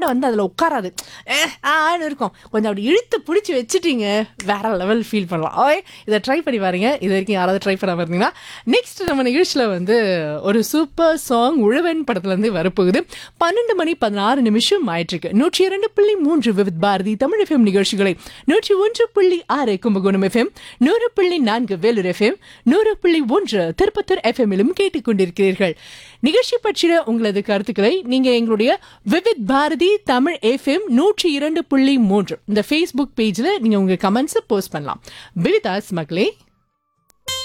வந்து அதில் உட்காராது, ஆன்னு இருக்கும். கொஞ்சம் அப்படி இழுத்து பிடிச்சி வச்சுட்டீங்க, வேற லெவல் ஃபீல் பண்ணலாம். ஓய், இதை ட்ரை பண்ணி பாருங்க. இது வரைக்கும் யாராவது ட்ரை பண்ணாம இருந்தீங்கன்னா. நெக்ஸ்ட் நம்ம நிகழ்ச்சியில் வந்து ஒரு சூப்பர் சாங் உழவன் படத்துலேருந்து வரப்போகுது. 12:16 ஆயிட்டிருக்கு. 102.3 விவித் பாரதி தமிழ் FM நிகழ்ச்சிகளை 101.6 Kumbakonam FM, 100.4 Vellore FM, 100.1 Tirupattur FM கேட்டுக்கொண்டிருக்கிறீர்கள். நிகழ்ச்சி பற்றிய உங்களது கருத்துக்களை நீங்க எங்களுடைய விவித் பாரதி தமிழ் FM 102.3 இந்த Facebook பேஜ்ல நீங்க உங்க கமெண்ட்ஸ் போஸ்ட் பண்ணலாம். வித் அஸ் மக்களே.